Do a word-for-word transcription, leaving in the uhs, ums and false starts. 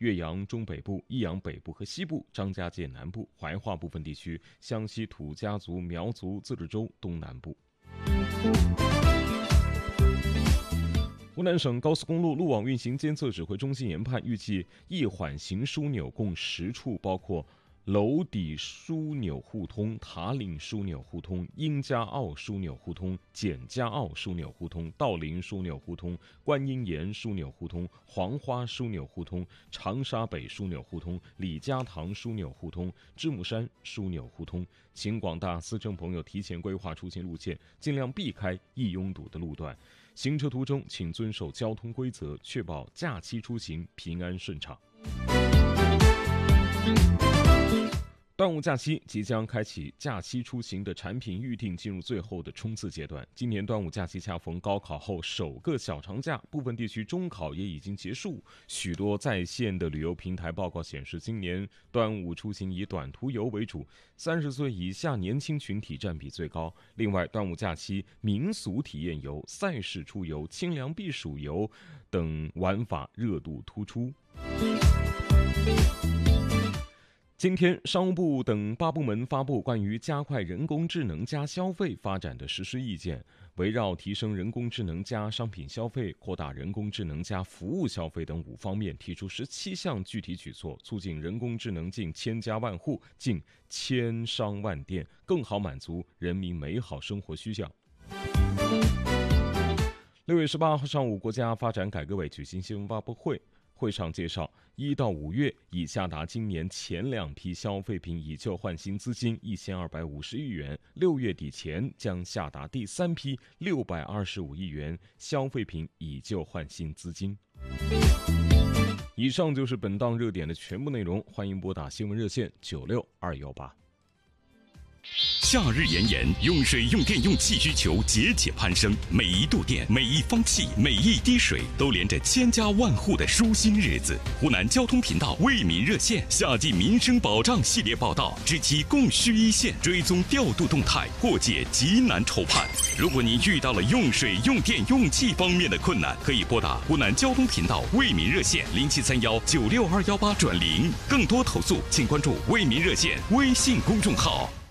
岳阳中北部、益阳北部和西部、张家界南部、怀化部分地区、湘西土家族、苗族自治州东南部。湖南省高速公路路网运行监测指挥中心研判，预计易缓行枢纽共十处，包括娄底枢纽互通、塔岭枢纽互通、英加澳枢纽互通、简加澳枢纽互通、道陵枢纽互通、观音岩枢纽互通、黄花枢纽互通、长沙北枢纽互通、李家塘枢纽互通、芝木山枢纽互通。请广大司乘朋友提前规划出行路线，尽量避开易拥堵的路段。行车途中请遵守交通规则，确保假期出行平安顺畅。端午假期即将开启，假期出行的产品预订进入最后的冲刺阶段。今年端午假期恰逢高考后首个小长假，部分地区中考也已经结束。许多在线的旅游平台报告显示，今年端午出行以短途游为主，三十岁以下年轻群体占比最高。另外，端午假期民俗体验游、赛事出游、清凉避暑游等玩法热度突出。今天，商务部等八部门发布关于加快人工智能加消费发展的实施意见，围绕提升人工智能加商品消费、扩大人工智能加服务消费等五方面，提出十七项具体举措，促进人工智能近千家万户、近千商万店，更好满足人民美好生活需要。六月十八号上午，国家发展改革委举行新闻发布会。会上介绍，一到五月已下达今年前两批消费品以旧换新资金一千二百五十亿元，六月底前将下达第三批六百二十五亿元消费品以旧换新资金。以上就是本档热点的全部内容，欢迎拨打新闻热线九六二幺八。 夏日炎炎，用水用电用气需求节节攀升，每一度电、每一方气、每一滴水都连着千家万户的舒心日子。湖南交通频道为民热线夏季民生保障系列报道，知其供需一线，追踪调度动态，破解急难愁盼。如果你遇到了用水用电用气方面的困难，可以拨打湖南交通频道为民热线零七三幺九六二幺八转零。更多投诉请关注为民热线微信公众号。